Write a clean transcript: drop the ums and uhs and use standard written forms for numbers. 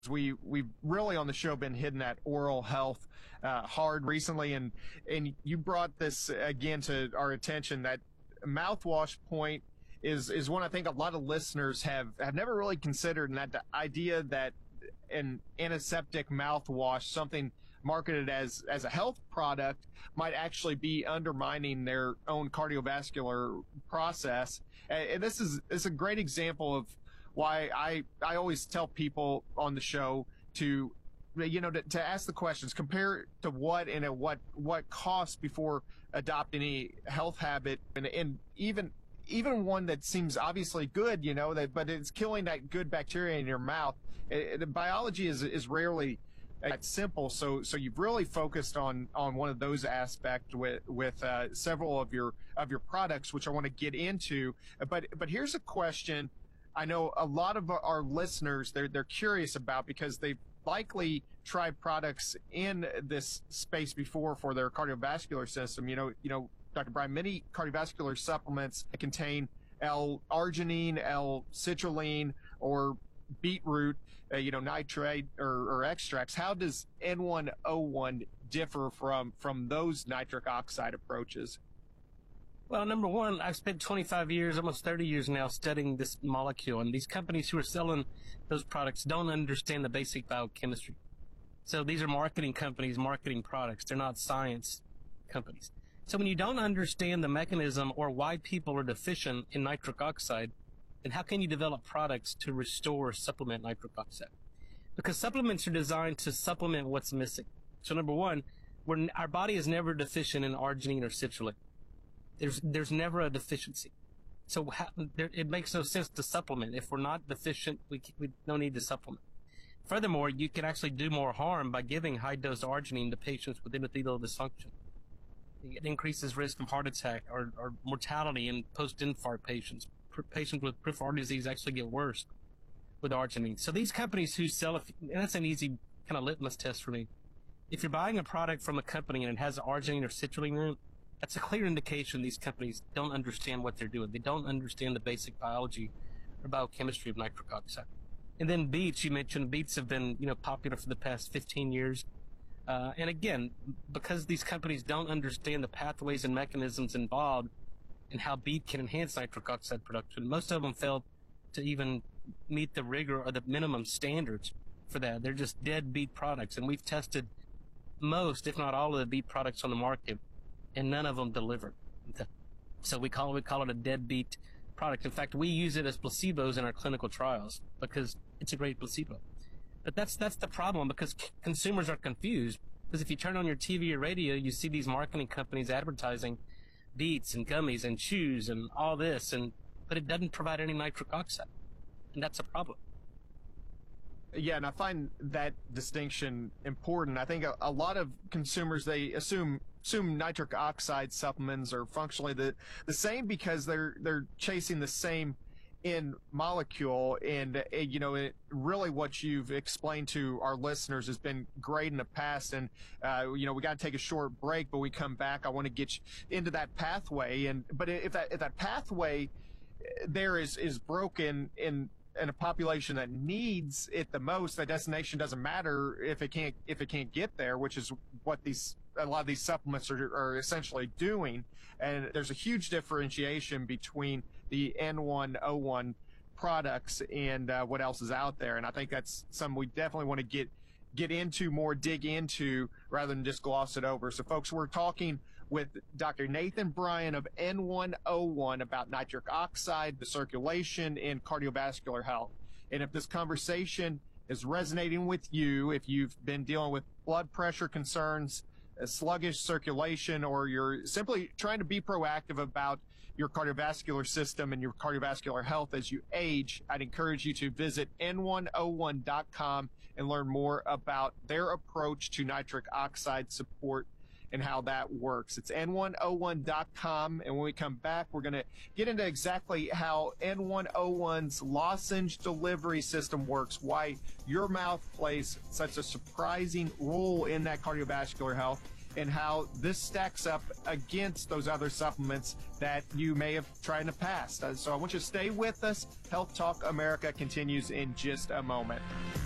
We've really on the show been hitting that oral health hard recently, and you brought this again to our attention. That mouthwash point is one I think a lot of listeners have never really considered, and that the idea that an antiseptic mouthwash, something marketed as a health product, might actually be undermining their own cardiovascular process. And this is a great example of why I always tell people on the show to ask the questions, compare to what and at what cost before adopting any health habit, and even one that seems obviously good, but it's killing that good bacteria in your mouth. The biology is rarely that simple. So you've really focused on one of those aspects with several of your products, which I want to get into. But here's a question I know a lot of our listeners, they're curious about, because they've likely tried products in this space before for their cardiovascular system. Dr. Brian, many cardiovascular supplements contain L-arginine, L-citrulline, or beetroot, nitrate or extracts. How does N1-01 differ from those nitric oxide approaches? Well, number one, I've spent 25 years, almost 30 years now, studying this molecule, and these companies who are selling those products don't understand the basic biochemistry. So these are marketing companies marketing products. They're not science companies. So when you don't understand the mechanism or why people are deficient in nitric oxide, then how can you develop products to restore or supplement nitric oxide? Because supplements are designed to supplement what's missing. So number one, our body is never deficient in arginine or citrulline. There's never a deficiency. So it makes no sense to supplement. If we're not deficient, we don't need to supplement. Furthermore, you can actually do more harm by giving high-dose arginine to patients with endothelial dysfunction. It increases risk of heart attack or mortality in post-infarct patients. Patients with peripheral artery disease actually get worse with arginine. So these companies who sell and that's an easy kind of litmus test for me. If you're buying a product from a company and it has arginine or citrulline in it, that's a clear indication these companies don't understand what they're doing. They don't understand the basic biology or biochemistry of nitric oxide. And then beets, you mentioned beets have been, popular for the past 15 years. And again, because these companies don't understand the pathways and mechanisms involved and how beet can enhance nitric oxide production, most of them fail to even meet the rigor or the minimum standards for that. They're just dead beet products. And we've tested most, if not all, of the beet products on the market, and none of them delivered. So we call it a deadbeat product. In fact, we use it as placebos in our clinical trials because it's a great placebo. But that's the problem, because consumers are confused. Because if you turn on your TV or radio, you see these marketing companies advertising beets and gummies and chews and all this, but it doesn't provide any nitric oxide. And that's a problem. Yeah, and I find that distinction important. I think a lot of consumers, they assume nitric oxide supplements are functionally the same because they're chasing the same end molecule. And really what you've explained to our listeners has been great in the past. And we got to take a short break, but we come back, I want to get you into that pathway. But if that pathway there is broken in a population that needs it the most, the destination doesn't matter if it can't get there, which is what a lot of these supplements are essentially doing. And there's a huge differentiation between the N1-01 products and what else is out there. And I think that's something we definitely want to get into more, dig into, rather than just gloss it over. So folks, we're talking with Dr. Nathan Bryan of N1-01 about nitric oxide, the circulation, and cardiovascular health. And if this conversation is resonating with you, if you've been dealing with blood pressure concerns, a sluggish circulation, or you're simply trying to be proactive about your cardiovascular system and your cardiovascular health as you age, I'd encourage you to visit N101.com and learn more about their approach to nitric oxide support and how that works. It's N101.com. And when we come back, we're going to get into exactly how N1-01's lozenge delivery system works, why your mouth plays such a surprising role in that cardiovascular health, and how this stacks up against those other supplements that you may have tried in the past. So I want you to stay with us. Health Talk America continues in just a moment.